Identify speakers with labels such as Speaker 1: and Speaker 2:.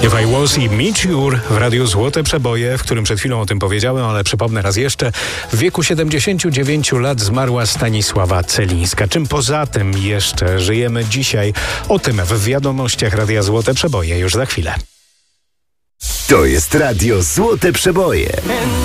Speaker 1: If I Was i Meteor w Radiu Złote Przeboje, w którym przed chwilą o tym powiedziałem, ale przypomnę raz jeszcze. W wieku 79 lat zmarła Stanisława Celińska. Czym poza tym jeszcze żyjemy dzisiaj? O tym w wiadomościach Radia Złote Przeboje już za chwilę.
Speaker 2: To jest Radio Złote Przeboje.